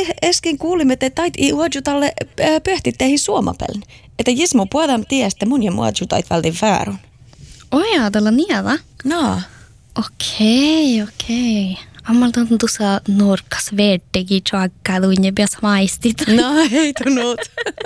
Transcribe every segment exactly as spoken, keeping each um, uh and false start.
äsken kuulimme, että tait i uodjutalle pöhtitteihin suomapelin. Että jismo puhutaan tiestä mun ja muodjutait vältin väärun. Ojaa, tällä niellä? No. Okei, okei. Ammalta on tuossa norkas vertegi tjagkaluin ja pias maistit. No, ei tunut.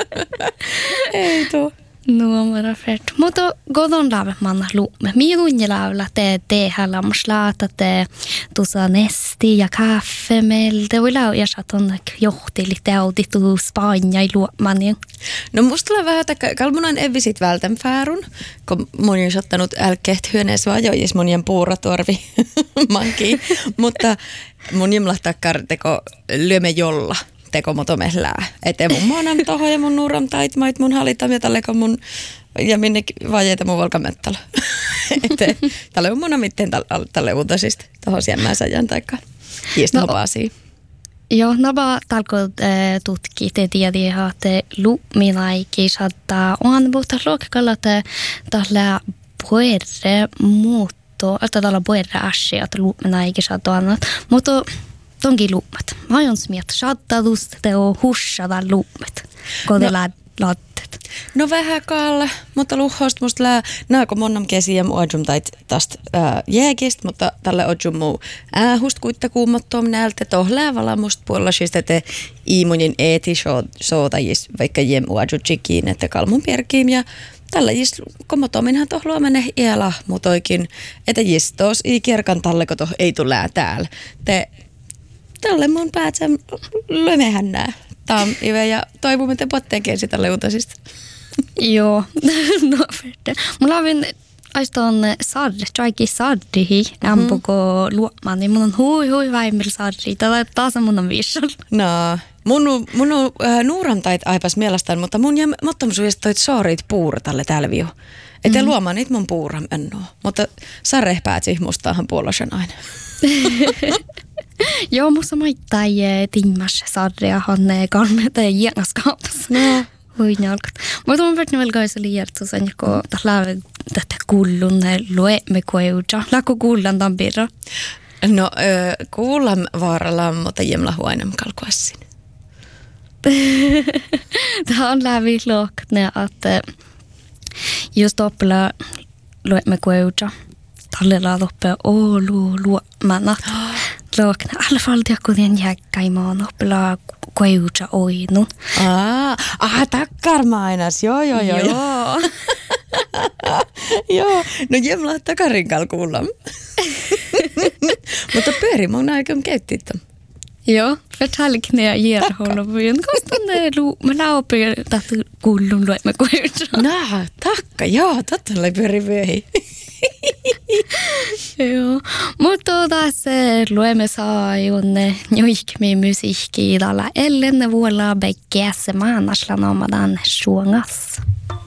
Ei tuu. No, mara fett. Mutta godon lave manna luume. Miilun ja laavla te tehdä lammaslaata te tuossa nesti ja kaffemelta. Voi lau ja saton johtili teutitu Spanja i luomanin. No musta tulee vähän, että kalmunan evisit vältän fäärun, kun moni on sattanut älkeet hyönees vaan jois monien puuratorvi mankiin. Mutta mun jemlahtaa teko lyöme jolla. Teko motomellää. Että mun maanam toho ja mun nuuram taitmait mun halitam ja tälle mun ja minne vajeita mun volkamettalo. Että tälle on mun mitten tälle uutasista toho siemmäisäjän taikka hiistä hopaasiin. Joo, no vaan talkoot tutki, te tiedä, että luuminaikki saattaa on puhuta ruokakalla, että tällä puhuere muuttuu, että tällä puhuere asia, että luuminaikki saattaa annat, mutta tonkin luumat. Mä oon smiet saattalust teo hussada luumat, kun te laatteet. No vähän kaalla, mutta luhosta musta lää, naako monnam kesiä mu ojum tait tästä jääkistä, mutta tälle ojum muu äähust kuitta kuumottoom näältä tohlää vala musta puolella siis, että iimunin eeti sootajis, vaikka jem ojum chikiin, että kalmun pierkiim ja tällä jis komotominhan tohlua mene iäla mutoikin, että jis tos i kierkan talle, kun toh ei tule täällä. Te tälle mun päätsän lömehän nää. Tämä on Ive ja toivomme, että potteekin sitä leutasista. Joo, no fette. Mulla on aiston sarri, tjaikin sarrihi, ampuko luomaan, niin mun on hui hui väimmel sarri. Tällä taas mun on viissal. No, mun, mun on äh, nuuram tait aipas mielestään, mutta mun ja mottomusuudesta toit soorit puurtalle täällä viu. Että mm-hmm. luomaan niitä mun puuram ennoo. Mutta sarre päätsi mustaahan puolosen aina. Joo, musta maittaa timmas sarriahan kalmeita ja jängas kaupassa. No. Hui njalkat. Mutta on verran vielä kaisa liiartus, kun tällä tätä kuullun luemme koeuja. Lako kuullan tampira? No, äh, kuullan vaaralla, mutta jemla huainem kalkuassin. Tämä on läpi luokne, että just oppila luemme koeuja. Tällä loppea olu luomanat. Luokne, alla fall det kudien jäkkäimaan oppila koeuja oinun. Aa, aha, takkarmainas, joo, joo, joo. Joo. Joo, no jemla takarinkal kuullam. Mutta pyöri mun aikaan keittiittä. Joo, vertaallikne ja järholvujen. Kosta ne luu, mä laupin tahtu kuullun luemme koeuja. Nah, takka, joo, totta oli pyöri vyöhi. Joo, mutta tässä luemme saa jonne joikmi musiikki idalla ellen vuolla bägge se manaslan omadan sjungas.